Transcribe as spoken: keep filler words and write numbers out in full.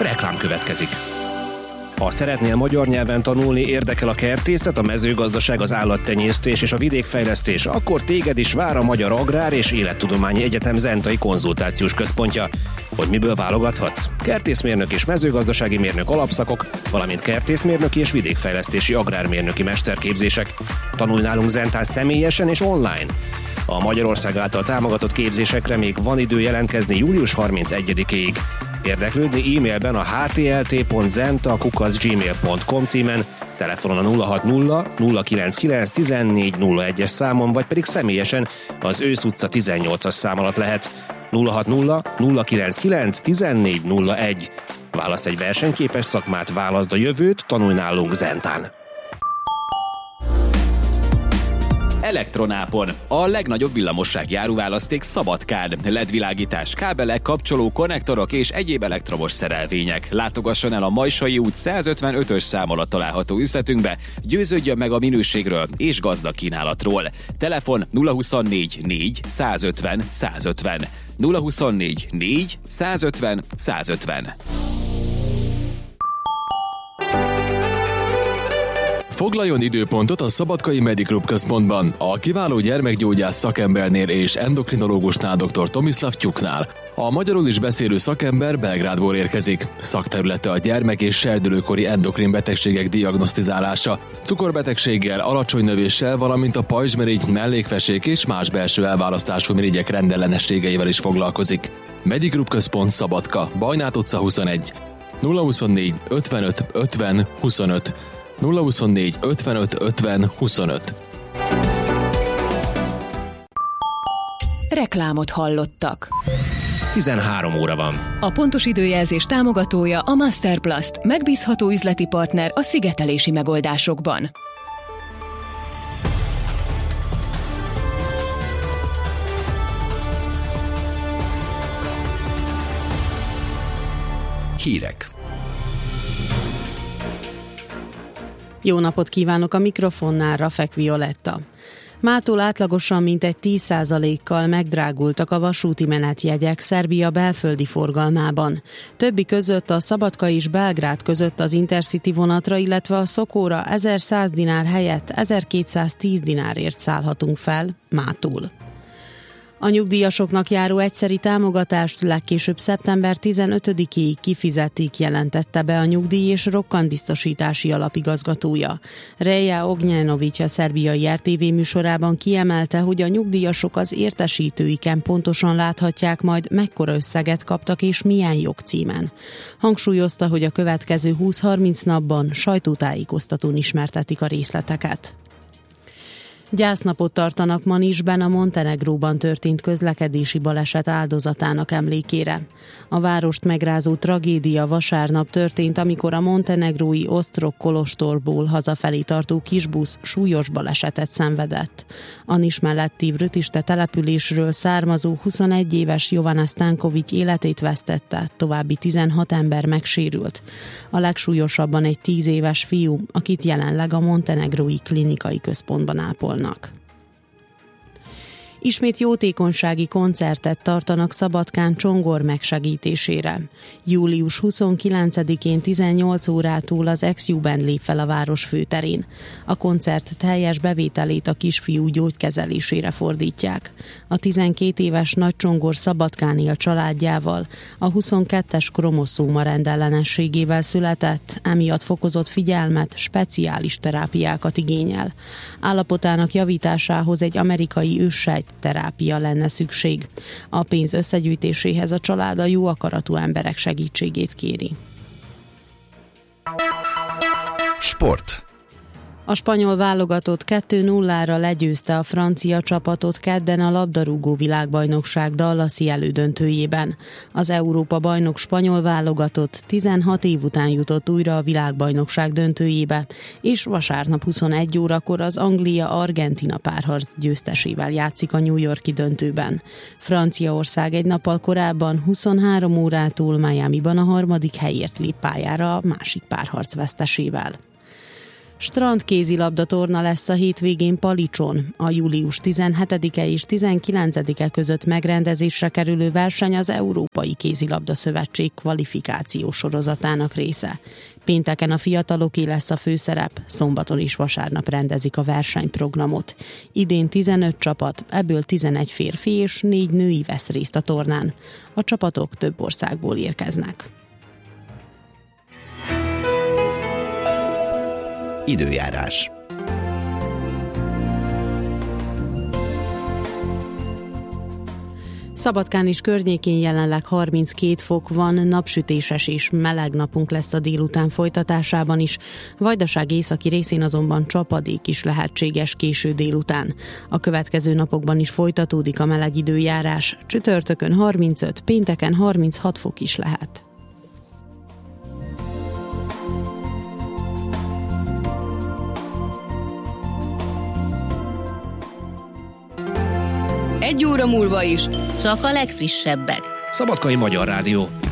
Reklám következik. Ha szeretnél magyar nyelven tanulni, érdekel a kertészet, a mezőgazdaság, az állattenyésztés és a vidékfejlesztés, akkor téged is vár a Magyar Agrár és Élettudományi Egyetem Zentai Konzultációs Központja. Hogy miből válogathatsz? Kertészmérnök és mezőgazdasági mérnök alapszakok, valamint kertészmérnöki és vidékfejlesztési agrármérnöki mesterképzések. Tanulj nálunk Zentán személyesen és online. A Magyarország által támogatott képzésekre még van idő jelentkezni július harmincegyedikéig. Érdeklődni e-mailben a htlt pont zenta kukac gmail pont com címen, telefonon a nulla hat nulla nulla kilenc kilenc tizennégy nulla egyes számon, vagy pedig személyesen az Ősz utca tizennyolcas szám alatt lehet. nulla hat nulla nulla kilenc kilenc tizennégy nulla egy. Válasz egy versenyképes szakmát, válaszd a jövőt, tanulj nálunk Zentán. Elektronápon. A legnagyobb villamossági áruválaszték Szabadkán. el é dé világítás, kábelek, kapcsoló, konnektorok és egyéb elektromos szerelvények. Látogasson el a Majsai út százötvenötös szám alatt található üzletünkbe, győződjön meg a minőségről és gazdag kínálatról. Telefon nulla huszonnégy négy százötven százötven. nulla huszonnégy négy százötven százötven. Foglaljon időpontot a Szabadkai Mediclub központban, a kiváló gyermekgyógyász szakembernél és endokrinológusnál dr. Tomislav Tyuknál. A magyarul is beszélő szakember Belgrádból érkezik. Szakterülete a gyermek- és serdülőkori endokrin betegségek diagnosztizálása, cukorbetegséggel, alacsony növéssel, valamint a pajzsmirigy, mellékfesék és más belső elválasztású mirigyek rendellenességeivel is foglalkozik. Mediclub központ Szabadka, Bajnát utca huszonegy. nulla huszonnégy ötvenöt ötven huszonöt. nulla huszonnégy ötvenöt ötven huszonöt. Reklámot hallottak. tizenhárom óra van. A pontos időjelzés támogatója a Masterplast, megbízható üzleti partner a szigetelési megoldásokban. Hírek. Jó napot kívánok, a mikrofonnál Rafek Violetta. Mától átlagosan mintegy tíz százalékkal megdrágultak a vasúti menetjegyek Szerbia belföldi forgalmában. Többi között a Szabadka és Belgrád között az Intercity vonatra, illetve a Szokóra ezerszáz dinár helyett ezerkétszáztíz dinárért szállhatunk fel mától. A nyugdíjasoknak járó egyszeri támogatást legkésőbb szeptember tizenötödikéig kifizetik, jelentette be a Nyugdíj- és Rokkantbiztosítási Alapigazgatója. Reja Ognjanović a szerbiai er té vé műsorában kiemelte, hogy a nyugdíjasok az értesítőiken pontosan láthatják majd, mekkora összeget kaptak és milyen jogcímen. Hangsúlyozta, hogy a következő húsz-harminc napban sajtótájékoztatón ismertetik a részleteket. Gyásznapot tartanak Manisben a Montenegróban történt közlekedési baleset áldozatának emlékére. A várost megrázó tragédia vasárnap történt, amikor a montenegrói Ostrog Kolostorból hazafelé tartó kisbusz súlyos balesetet szenvedett. A Nis melletti Vrötiste településről származó huszonegy éves Jovana Stanković életét vesztette, további tizenhat ember megsérült. A legsúlyosabban egy tíz éves fiú, akit jelenleg a montenegrói klinikai központban ápolnak. Ismét jótékonysági koncertet tartanak Szabadkán Csongor megsegítésére. július huszonkilencedikén tizennyolc órától az ex-Jubend lép fel a város főterén. A koncert teljes bevételét a kisfiú gyógykezelésére fordítják. A tizenkét éves Nagy Csongor Szabadkán él családjával, a huszonkettes kromoszóma rendellenességével született, emiatt fokozott figyelmet, speciális terápiákat igényel. Állapotának javításához egy amerikai őssejt terápia lenne szükség. A pénz összegyűjtéséhez a család a jó akaratú emberek segítségét kéri. Sport. A spanyol válogatott kettő nullára legyőzte a francia csapatot kedden a labdarúgó világbajnokság Dallasi elődöntőjében. Az Európa-bajnok spanyol válogatott tizenhat év után jutott újra a világbajnokság döntőjébe, és vasárnap huszonegy órakor az Anglia-Argentina párharc győztesével játszik a New York-i döntőben. Franciaország egy nappal korábban huszonhárom órától Miamiban a harmadik helyért lép pályára a másik párharc vesztesével. Strand kézilabda torna lesz a hétvégén Palicson. A július tizenhetedike és tizenkilencedike között megrendezésre kerülő verseny az Európai Kézilabda Szövetség kvalifikációs sorozatának része. Pénteken a fiataloké lesz a főszerep, szombaton és vasárnap rendezik a versenyprogramot. Idén tizenöt csapat, ebből tizenegy férfi és négy női vesz részt a tornán. A csapatok több országból érkeznek. Időjárás. Szabadkán és környékén jelenleg harminckét fok van, napsütéses és meleg napunk lesz a délután folytatásában is. Vajdaság északi részén azonban csapadék is lehetséges késő délután. A következő napokban is folytatódik a meleg időjárás. Csütörtökön harmincöt, pénteken harminchat fok is lehet. Egy óra múlva is csak a legfrissebbek. Szabadkai Magyar Rádió.